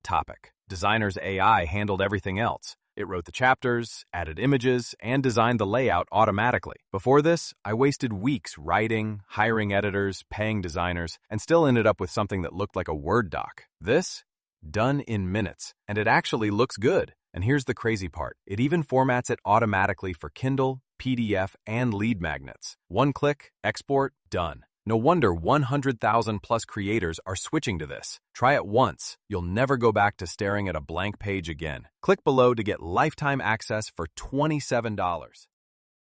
topic. Designer's AI handled everything else. It wrote the chapters, added images, and designed the layout automatically. Before this, I wasted weeks writing, hiring editors, paying designers, and still ended up with something that looked like a Word doc. This? Done in minutes. And it actually looks good. And here's the crazy part. It even formats it automatically for Kindle, PDF, and lead magnets. One click, export, done. No wonder 100,000 plus creators are switching to this. Try it once. You'll never go back to staring at a blank page again. Click below to get lifetime access for $27.